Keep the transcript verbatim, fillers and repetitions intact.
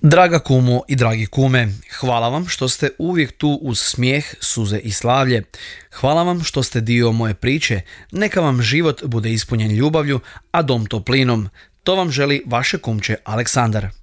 Draga kumo i dragi kume, hvala vam što ste uvijek tu uz smijeh, suze i slavlje. Hvala vam što ste dio moje priče. Neka vam život bude ispunjen ljubavlju, a dom toplinom. To vam želi vaše kumče Aleksandar.